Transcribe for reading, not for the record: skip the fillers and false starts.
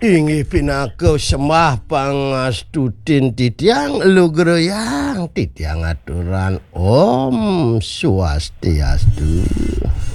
Inggih pinaka sembah pangastutin titiang lugroyang titiang aturan Om Swastiastu.